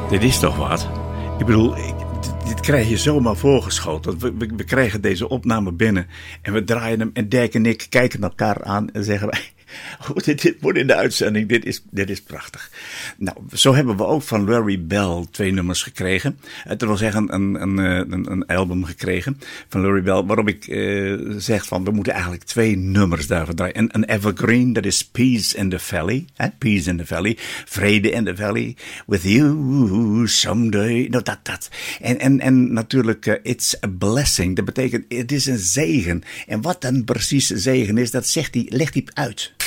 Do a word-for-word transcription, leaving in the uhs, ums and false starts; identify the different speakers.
Speaker 1: Dit is toch wat? Ik bedoel, ik, dit, dit krijg je zomaar voorgeschoten. We, we, we krijgen deze opname binnen en we draaien hem en Dirk en ik kijken elkaar aan en zeggen wij... Oh, dit, dit wordt in de uitzending, dit is, dit is prachtig. Nou, zo hebben we ook van Larry Bell twee nummers gekregen. Het wil zeggen een, een, een, een album gekregen van Larry Bell. Waarom ik uh, zeg van we moeten eigenlijk twee nummers daarvoor draaien. Een, een evergreen, dat is Peace in the Valley. Hè? Peace in the Valley. Vrede in the Valley. With you someday. Nou, dat, dat. En, en, en natuurlijk, uh, it's a blessing. Dat betekent, het is een zegen. En wat dan precies zegen is, dat zegt hij, legt hij uit.